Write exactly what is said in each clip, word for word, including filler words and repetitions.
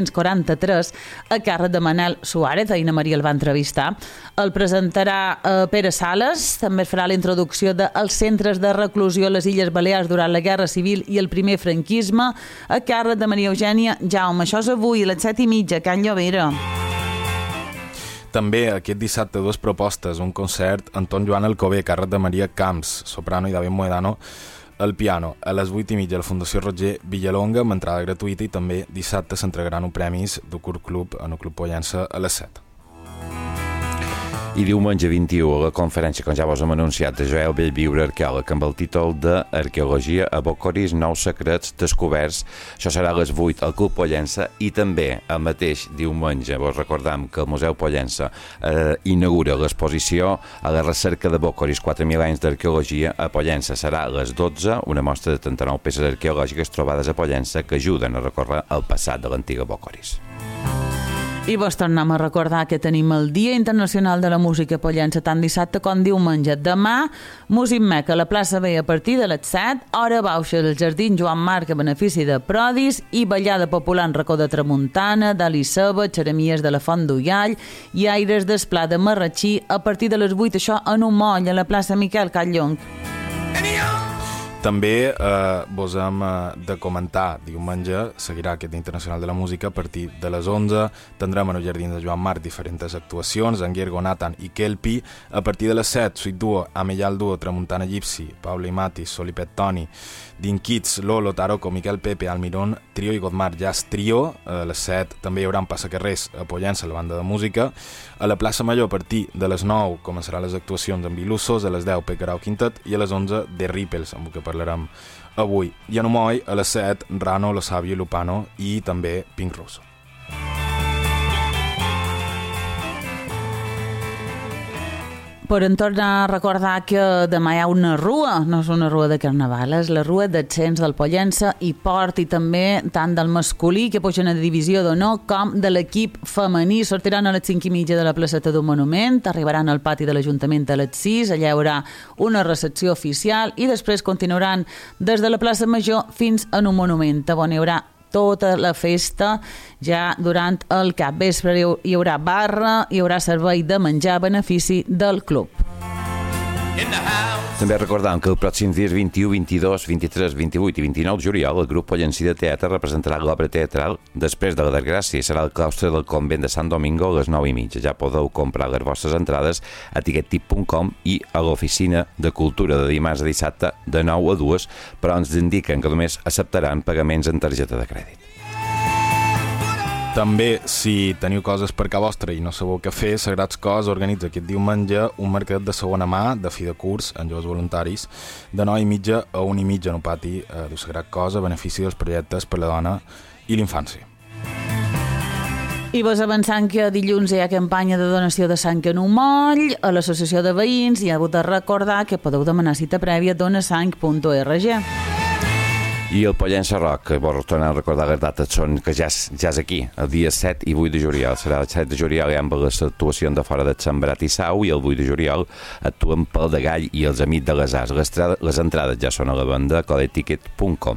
quaranta-tres a càrrec de Manel Suárez. Ahir na Maria el va entrevistar. El presentarà eh, Pere Sales. També farà la introducció dels centres de reclusió a les Illes Balears durant la Guerra Civil i el primer franquisme a càrrec de Maria Eugènia Jaume. Això és avui a les set i mitja, a Can Llovera. També aquest dissabte dues propostes, un concert Anton Joan Alcover, càrrec de Maria Camps, soprano, i David Moedano al piano. A les vuit i mitja a la Fundació Roger Villalonga, amb entrada gratuïta, i també dissabte s'entregaran uns premis del Curt Club en el Club Pollença a les set. I diumenge vint-i-u a la conferència, com ja vos hem anunciat, de Joel Bellviure, arqueòleg, amb el títol d'Arqueologia a Bocoris, nous secrets descoberts. Això serà a les vuit al Club Pollença, i també el mateix diumenge vos recordam que el Museu Pollença eh, inaugura l'exposició a la recerca de Bocoris, quatre mil anys d'arqueologia a Pollença. Serà a les dotze, una mostra de trenta-nou peces arqueològiques trobades a Pollença que ajuden a recórrer el passat de l'antiga Bocoris. I vos tornem a recordar que tenim el Dia Internacional de la Música a Pollença tant dissabte com diumenge. Demà, Music Mec a la plaça B a partir de les set, hora baixa al Jardí Joan Marc a benefici de Prodis, i ballada popular en Racó de Tramuntana, d'Ali Ceba, xeremies de la Font d'Ullall i aires d'Esplà de Marratxí a partir de les vuit, això en un moll a la plaça Miquel Catllong. També eh, vos hem eh, de comentar, diumenge seguirà aquest Dia Internacional de la Música a partir de les onze. Tindrem en el Jardí de Joan Marc diferents actuacions, Anguiergo, Nathan i Kelpi. A partir de les set, Sweet Duo, Amellal Duo, Tramuntana Gypsy, Paula i Mati, Solipet Toni, Dean Kids, Lolo, Taroco, Miquel Pepe, Almirón, Trio i Godmar Jazz Trio. A les set també hi haurà un passacarrers a Pollença, la banda de música. A la plaça Major, a partir de les nou, començaran les actuacions amb Bilussos, a les deu, Pecarau Quintet, i a les onze, The Ripples, amb què parlarem avui. I en Humoi, a les set, Rano, Lo Sabio i Lupano, i també Pink Russo. Podem tornar a recordar que demà hi ha una rua, no és una rua de carnaval, és la rua d'ascens del Pollença i Port, i també tant del masculí, que pugen a divisió d'honor, com de l'equip femení. Sortiran a les cinc i mitja de la placeta d'un monument, arribaran al pati de l'Ajuntament a les sis, allà hi haurà una recepció oficial i després continuaran des de la plaça Major fins a un monument, on hi haurà tota la festa. Ja durant el capvespre hi haurà barra, hi haurà servei de menjar a benefici del club. També recordam que el pròxim dies vint-i-u, vint-i-dos, vint-i-tres, vint-i-vuit i vint-i-nou de juliol el grup pollencí de teatre representarà l'obra teatral Després de la desgràcia, i serà al claustre del convent de Sant Domingo a les nou i mitja. Ja podeu comprar les vostres entrades a tiquettip punt com i a l'oficina de cultura de dimarts a dissabte de nou a dues, però ens indiquen que només acceptaran pagaments en targeta de crèdit. També, si teniu coses per casa vostra i no sabeu què fer, Sagrats Cos organitza aquest diumenge un mercat de segona mà de fi de curs en joves voluntaris de nou i mitja a una i mitja en el pati eh, del Sagrat Cos a benefici dels projectes per la dona i l'infància. I vos avançant que dilluns hi ha campanya de donació de sang en un moll a l'Associació de Veïns, i heu de recordar que podeu demanar cita prèvia a donasang punt org. I el Pollença Rock, que vos tornem a recordar les dates, són que ja és, ja és aquí, el dia set i vuit de juliol. Serà el set de juliol amb les actuacions de fora de Sembrat i Sau, i el vuit de juliol actuen Pel de Gall i els Amics de les Arts. Les, les entrades ja són a la venda a codeticket punt com.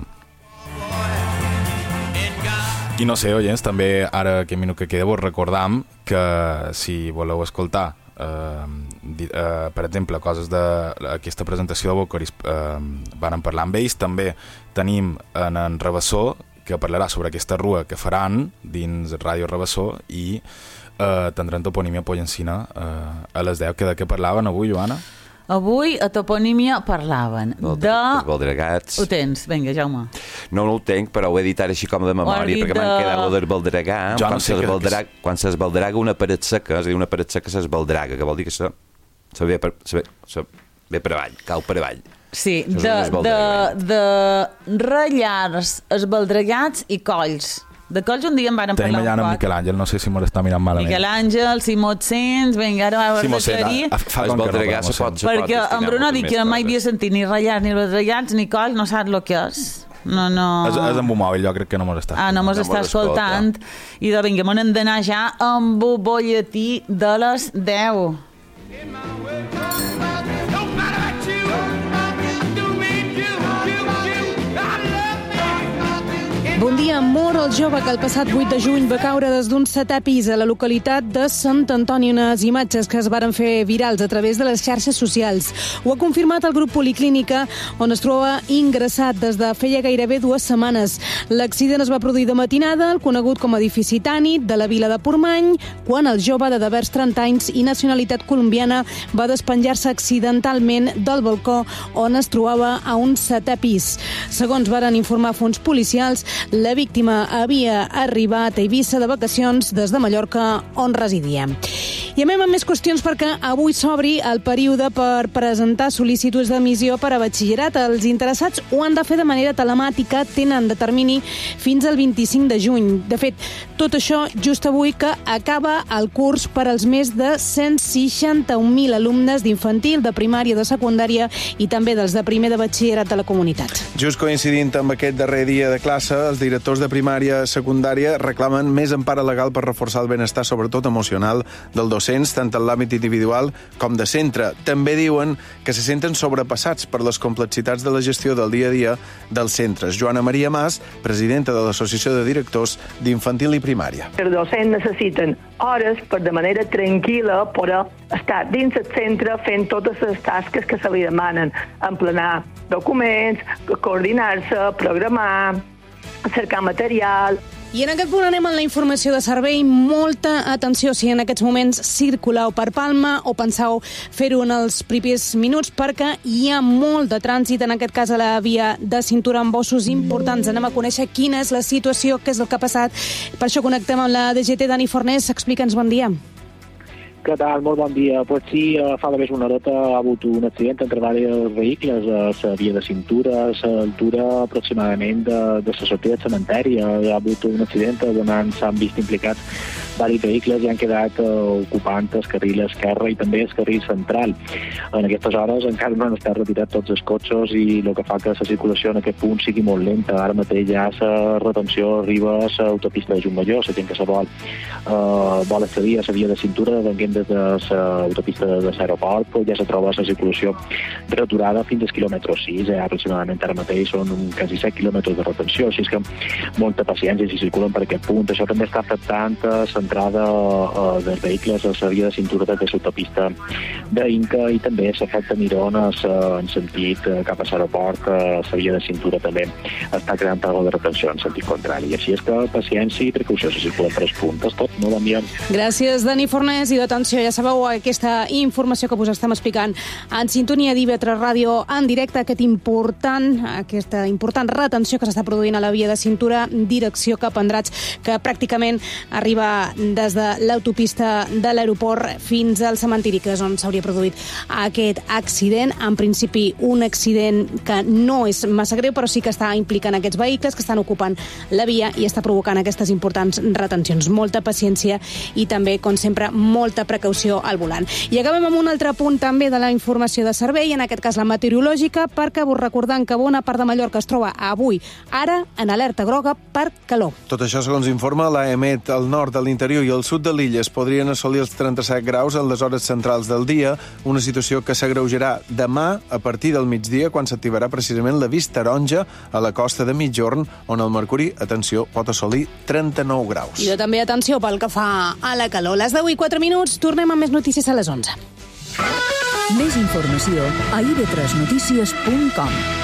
I no sé, oients, també ara aquest minut que queda vos recordam que si voleu escoltar Uh, uh, per exemple, coses d'aquesta presentació de Bocoris, uh, van parlar amb ells. També tenim en, en Rabassó, que parlarà sobre aquesta rua que faran dins Ràdio Rabassó, i uh, tindran toponímia pollencina uh, a les deu. Que de què parlaven avui, Joana? Avui a Toponímia parlaven Vol, de... Els baldregats. Ho tens? Vinga, Jaume. No, no ho tenc, però ho he dit ara així com de memòria, perquè de... m'han quedat lo del baldregà. Jo quan no sé s'esbaldraga que... quan s'esbaldraga una paret seca, és a dir, una paret seca s'esbaldraga, que vol dir que se, se, ve, per, se, ve, se ve per avall, cau per avall. Sí, de, de, de ratllars, esbaldregats i colls. De colls un dia en vàrem parlar un poc. Tenim allà en Miquel Àngel, no sé si m'ho està mirant malament. Miquel Àngel, si m'ho sents, vinga, ara va si aclarir. Fa com que no, se pot, perquè en Bruno ha dit que mai havia sentit ni ratllars, ni ratllats, ni colls, no sap el que és. No, no... És, és amb un mòbil, jo crec que no mos està escoltant. Ah, no mos no està escoltant. I de vinga, m'han d'anar ja amb un bolletí de les deu. Bon dia. Mor el jove que el passat vuit de juny va caure des d'un setè pis a la localitat de Sant Antoni. Unes imatges que es varen fer virals a través de les xarxes socials. Ho ha confirmat el grup Policlínica, on es troba ingressat des de feia gairebé dues setmanes. L'accident es va produir de matinada al conegut com a edifici Tànit de la vila de Portmany, quan el jove de devers trenta anys i nacionalitat colombiana va despenjar-se accidentalment del balcó on es trobava a un setè pis. Segons varen informar fons policials, la víctima havia arribat a Eivissa de vacacions des de Mallorca, on residia. I anem amb més qüestions perquè avui s'obri el període per presentar sol·licituds d'admissió per a batxillerat. Els interessats ho han de fer de manera telemàtica, tenen de termini fins al vint-i-cinc de juny. De fet, tot això just avui que acaba el curs per als més de cent seixanta-un mil alumnes d'infantil, de primària, de secundària i també dels de primer de batxillerat de la comunitat. Just coincidint amb aquest darrer dia de classe, els directors de primària i secundària reclamen més empara legal per reforçar el benestar, sobretot emocional, dels docents, tant en l'àmbit individual com de centre. També diuen que se senten sobrepassats per les complexitats de la gestió del dia a dia dels centres. Joana Maria Mas, presidenta de l'Associació de Directors d'Infantil i Primària. Els docents necessiten hores per de manera tranquil·la poder estar dins el centre fent totes les tasques que se li demanen, emplenar documents, coordinar-se, programar, cercar material. I en aquest punt anem amb la informació de servei. Molta atenció si en aquests moments circuleu per Palma o penseu fer-ho en els primers minuts, perquè hi ha molt de trànsit, en aquest cas a la via de cintura amb bossos importants. Anem a conèixer quina és la situació, què és el que ha passat. Per això connectem amb la D G T. Dani Fornés, explica'ns, bon dia. Què tal? Molt bon dia. Pues sí, fa només una horeta ha hagut un accident entre diversos vehicles a la via de cintura, a l'altura aproximadament de, de la sortida del cementeri. Ha hagut un accident on s'han vist implicats diversos vehicles i han quedat uh, ocupant el carril esquerre i també el carril central. En aquestes hores encara no han estat retirats tots els cotxes i el que fa que la circulació en aquest punt sigui molt lenta. Ara mateix ja la retenció arriba a l'autopista de Juntmajor, la gent que se vol, uh, vol accedir a la via de cintura, venint des de l'autopista de l'aeroport, pues ja se troba la circulació returada fins al quilòmetre sis, eh, aproximadament ara mateix són un, quasi set quilòmetres de retenció, així que molta paciència si circulen per aquest punt. Això també està afectant l'entrada uh, dels vehicles a la via de cintura de l'autopista d'Inca i també s'afecta Mirones uh, en sentit uh, cap a l'aeroport, uh, la via de cintura també està creant algo de retenció en sentit contrari. I així és que paciència i precaució si circulen per els punts. És tot. Molt bon dia. Gràcies, Dani Fornés. I d'atenció, ja sabeu aquesta informació que us estem explicant en sintonia d'I V tres Ràdio en directe, aquest important, aquesta important retenció que s'està produint a la via de cintura direcció cap a Andratx, que pràcticament arriba des de l'autopista de l'aeroport fins al cementiri, que és on s'hauria produït aquest accident. En principi, un accident que no és massa greu, però sí que està implicant aquests vehicles que estan ocupant la via i està provocant aquestes importants retencions. Molta paciència i també, com sempre, molta precaució al volant. I acabem amb un altre punt també de la informació de servei, en aquest cas la meteorològica, perquè vos recordant que bona part de Mallorca es troba avui, ara, en alerta groga per calor. Tot això, segons informa l'AEMET, al nord de l'interior i al sud de l'illa es podrien assolir els trenta-set graus en les hores centrals del dia, una situació que s'agreujarà demà a partir del migdia, quan s'activarà precisament l'avís taronja a la costa de Mitjorn, on el mercuri, atenció, pot assolir trenta-nou graus. I de també atenció pel que fa a la calor. Les deu i quatre minuts, tornem amb més notícies a les onze. Més informació a i ve tres notícies punt com.